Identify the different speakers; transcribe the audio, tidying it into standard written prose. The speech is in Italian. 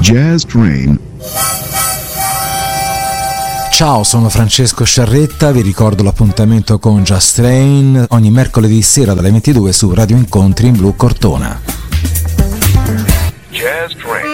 Speaker 1: Jazz Train.
Speaker 2: Ciao, sono Francesco Sciarretta, vi ricordo l'appuntamento con Jazz Train ogni mercoledì sera dalle 22 su Radio Incontri in Blu Cortona.
Speaker 3: Jazz Train.